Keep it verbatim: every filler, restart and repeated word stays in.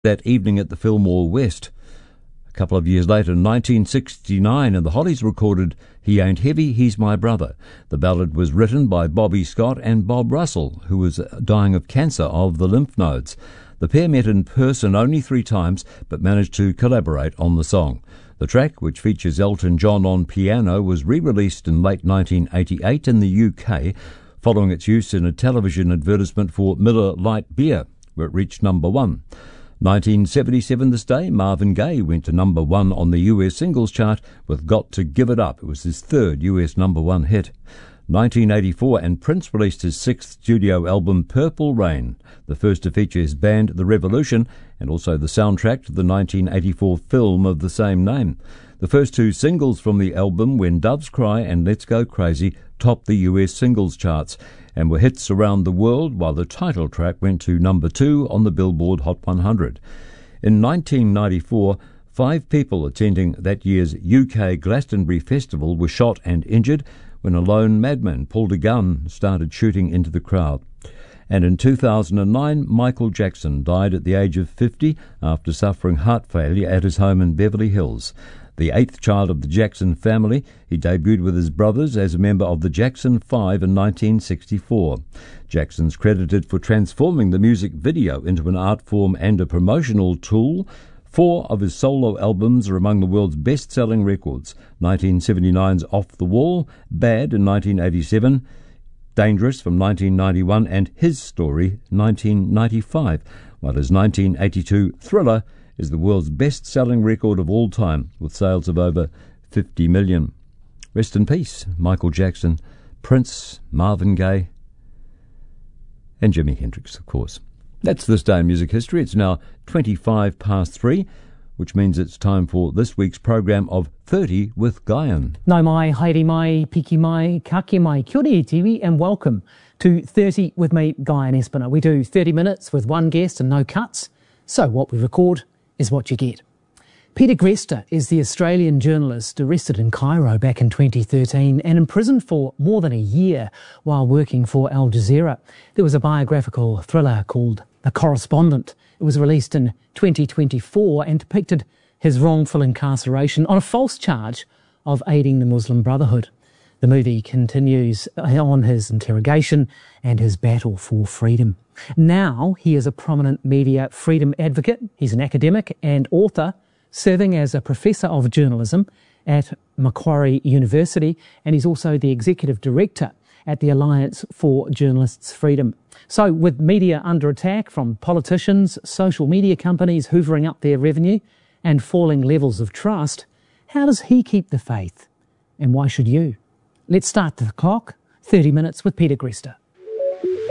that evening at the Fillmore West. A couple of years later, in nineteen sixty-nine, and the Hollies recorded He Ain't Heavy, He's My Brother. The ballad was written by Bobby Scott and Bob Russell, who was dying of cancer of the lymph nodes. The pair met in person only three times, but managed to collaborate on the song. The track, which features Elton John on piano, was re-released in late nineteen eighty-eight in the U K, following its use in a television advertisement for Miller Lite Beer, where it reached number one. nineteen seventy-seven this day, Marvin Gaye went to number one on the U S singles chart with Got to Give It Up. It was his third U S number one hit. nineteen eighty-four, and Prince released his sixth studio album, Purple Rain, the first to feature his band The Revolution, and also the soundtrack to the nineteen eighty-four film of the same name. The first two singles from the album, When Doves Cry and Let's Go Crazy, topped the U S singles charts and were hits around the world, while the title track went to number two on the Billboard Hot one hundred. In nineteen ninety-four, five people attending that year's U K Glastonbury Festival were shot and injured when a lone madman pulled a gun and started shooting into the crowd. And in two thousand nine, Michael Jackson died at the age of fifty after suffering heart failure at his home in Beverly Hills. The eighth child of the Jackson family, he debuted with his brothers as a member of the Jackson Five in nineteen sixty-four. Jackson's credited for transforming the music video into an art form and a promotional tool. Four of his solo albums are among the world's best-selling records: nineteen seventy-nine's Off the Wall, Bad in nineteen eighty-seven, Dangerous from nineteen ninety-one, and His Story nineteen ninety-five, while his nineteen eighty-two Thriller is the world's best-selling record of all time, with sales of over fifty million. Rest in peace, Michael Jackson, Prince, Marvin Gaye, and Jimi Hendrix, of course. That's This Day in Music History. It's now twenty-five past three, which means it's time for this week's program of thirty with Guyan. Nau mai, haere mai, piki mai, kake mai, kia ora e tiwi, and welcome to thirty with me, Guyan Espiner. We do thirty minutes with one guest and no cuts, so what we record is what you get. Peter Greste is the Australian journalist arrested in Cairo back in twenty thirteen and imprisoned for more than a year while working for Al Jazeera. There was a biographical thriller called The Correspondent. It was released in twenty twenty-four and depicted his wrongful incarceration on a false charge of aiding the Muslim Brotherhood. The movie continues on his interrogation and his battle for freedom. Now he is a prominent media freedom advocate. He's an academic and author, serving as a professor of journalism at Macquarie University, and he's also the executive director at the Alliance for Journalists' Freedom. So with media under attack from politicians, social media companies hoovering up their revenue, and falling levels of trust, how does he keep the faith? And why should you? Let's start the clock. thirty minutes with Peter Greste.